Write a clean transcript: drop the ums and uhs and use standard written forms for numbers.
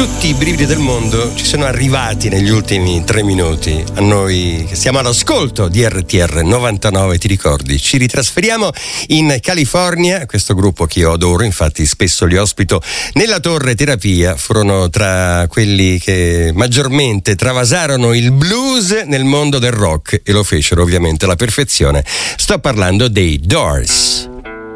Tutti i brividi del mondo ci sono arrivati negli ultimi 3 minuti. A noi che siamo all'ascolto di RTR 99, ti ricordi? Ci ritrasferiamo in California. Questo gruppo che io adoro, infatti spesso li ospito nella Torre Terapia. Furono tra quelli che maggiormente travasarono il blues nel mondo del rock e lo fecero ovviamente alla perfezione. Sto parlando dei Doors.